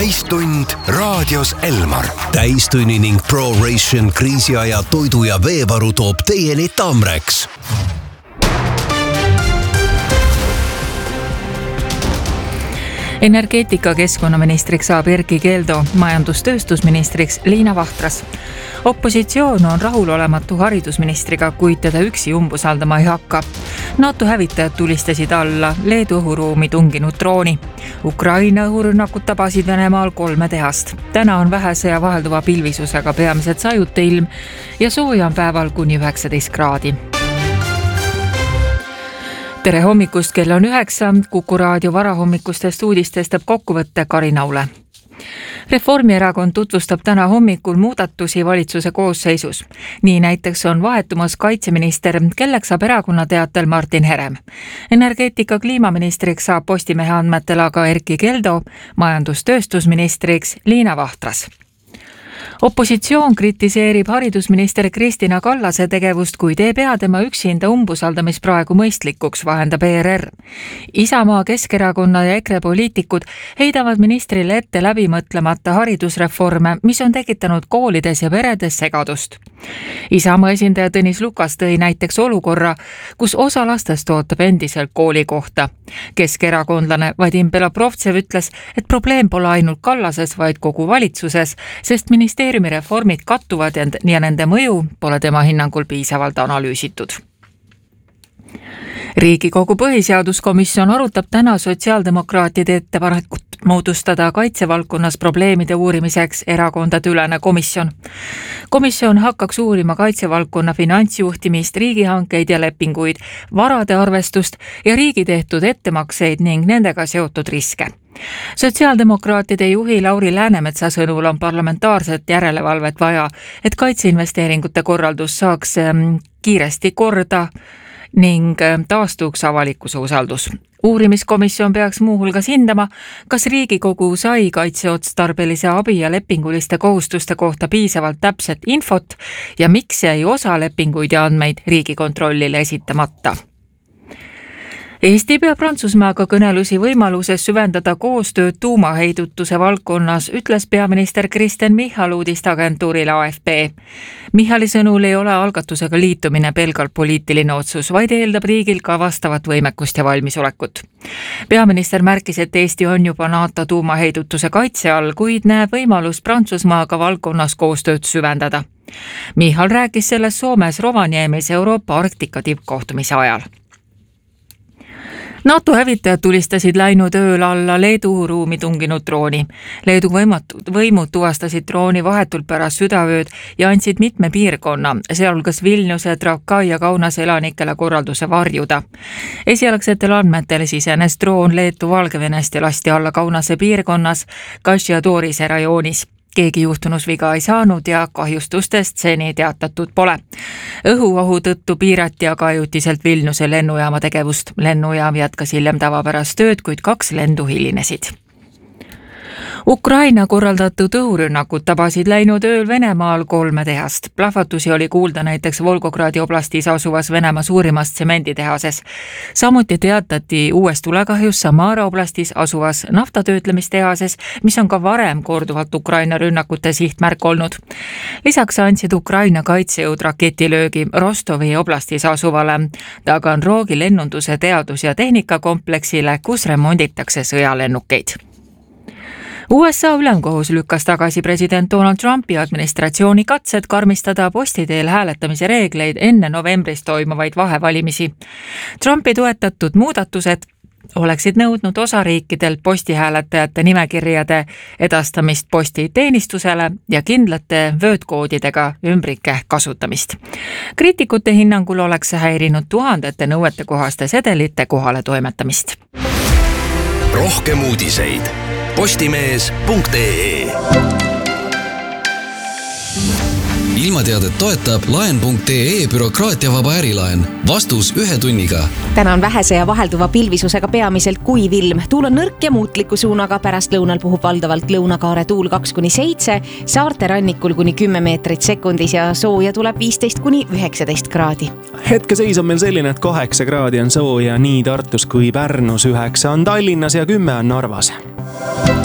täistund raadios Elmar. Täistunni ning ProRation kriisiaja toidu ja veevaru toob teieni Tamreks. Energeetika keskkonnaministriks saab Erkki Keldo, majandustööstusministriks Liina Vahtras. Opositsioon on rahulolematu haridusministriga, kuid teda üksi umbusaldama ei hakka. NATO hävitajad tulistasid alla Leedu õhuruumi tunginud drooni. Ukraina õhurünnakud tabasid Venemaal 3 tehast. Täna on vähese ja vahelduva pilvisusega peamiselt sajute ilm ja sooja on päeval kuni 19 kraadi. Tere hommikust, kell on 9, Kuku raadio varahommikustest uudistest teeb kokkuvõtte Karin Aule. Reformierakond tutvustab täna hommikul muudatusi valitsuse koosseisus. Nii näiteks on vahetumas kaitseminister, kelleks saab erakonna teatel Martin Herem. Energeetika kliimaministriks saab Postimehe andmetel aga Erkki Keldo, majandustööstusministriks Liina Vahtras. Opositsioon kritiseerib haridusminister Kristina Kallase tegevust, kuid ei pea tema üksinda umbusaldamist praegu mõistlikuks, vahendab ERR. Isamaa, Keskerakonna ja EKRE poliitikud heidavad ministrile ette läbimõtlemata haridusreforme, mis on tekitanud koolides ja peredes segadust. Isamaa esindaja Tõnis Lukas tõi näiteks olukorra, kus osa lastest ootab endiselt kooli kohta. Keskerakondlane Vadim Belobrovtsev ütles, et probleem pole ainult Kallases, vaid kogu valitsuses, sest ministeeriumi reformid kattuvad ja nende mõju pole tema hinnangul piisavalt analüüsitud. Riigikogu põhiseaduskomisjon arutab täna sotsiaaldemokraatide ettepanekut moodustada kaitsevaldkonnas probleemide uurimiseks erakondadülene komisjon. Komisjon hakkaks uurima kaitsevaldkonna finantsjuhtimist, riigihankeid ja lepinguid, varade arvestust ja riigi tehtud ettemakseid ning nendega seotud riske. Sotsiaaldemokraatide juhi Lauri Läänemetsa sõnul on parlamentaarset järelevalvet vaja, et kaitseinvesteeringute korraldus saaks kiiresti korda ning taastuks avalikkuse usaldus. Uurimiskomisjon peaks muuhulgas hindama, kas Riigikogu sai kaitseotstarbelise abi ja lepinguliste kohustuste kohta piisavalt täpset infot ja miks jäi osa lepinguid ja andmeid Riigikontrollile esitamata. Eesti peab Prantsusmaaga kõnelusi võimaluses süvendada koostööd tuumaheidutuse valdkonnas, ütles peaminister Kristen Michal uudisteagentuurile AFP. Michali sõnul ei ole algatusega liitumine pelgalt poliitiline otsus, vaid eeldab riigil ka vastavat võimekust ja valmisolekut. Peaminister märkis, et Eesti on juba NATO tuumaheidutuse kaitse all, kuid näeb võimalus Prantsusmaaga valdkonnas koostööd süvendada. Michal rääkis sellest Soomes Rovaniemis Euroopa Arktika tippkohtumise ajal. NATO hävitajad tulistasid läinud ööl alla Leedu õhuruumi tunginud drooni. Leedu võimud tuvastasid drooni vahetult pärast südaööd ja andsid mitme piirkonna, sealhulgas Vilniuse, Trakai ja Kaunase elanikele korralduse varjuda. Esialgsetel andmetel sisenes droon Leetu Valgevenest ja lasti alla Kaunase piirkonnas Kashia-Torise rajoonis. Keegi juhtunus viga ei saanud ja kahjustustest seni teatatud pole. Õhuohu tõttu piirati aga ajutiselt Vilniuse lennujaama tegevust. Lennujaam jätkas hiljem tavapärast tööd, kuid 2 lendu hilinesid. Ukraina korraldatud õhurünnakud tabasid läinud ööl Venemaal 3 tehast. Plahvatusi oli kuulda näiteks Volgogradi oblastis asuvas Venemaa suurimas tsemenditehases. Samuti teatati uuest tulekahjus Samara oblastis asuvas naftatöötlemistehases, mis on ka varem korduvalt Ukraina rünnakute sihtmärk olnud. Lisaks andsid Ukraina kaitsejõud raketilöögi Rostovi oblastis asuvale Taganrogi lennunduse teadus- ja tehnikakompleksile, kus remonditakse sõjalennukeid. USA ülemkohus lükkas tagasi president Donald Trumpi administratsiooni katsed karmistada postiteel hääletamise reegleid enne novembris toimuvaid vahevalimisi. Trumpi toetatud muudatused oleksid nõudnud osariikidel postihääletajate nimekirjade edastamist postiteenistusele ja kindlate vöötkoodidega ümbrike kasutamist. Kriitikute hinnangul oleks see häirinud tuhandete nõuetekohaste sedelite kohale toimetamist. Rohkem uudiseid postimees.ee. Ilmateadet toetab laen.ee bürokraatiavaba ärilaen. Vastus 1 tunniga. Täna on vähese ja vahelduva pilvisusega peamiselt kuiv ilm. Tuul on nõrk ja muutliku suunaga, pärast lõunal puhub valdavalt lõunakaare tuul 2-7, saarte rannikul kuni 10 meetrit sekundis ja sooja tuleb 15-19 kraadi. Hetkeseis on meil selline, et 8 kraadi on sooja nii Tartus kui Pärnus, 9 on Tallinnas ja 10 on Narvas.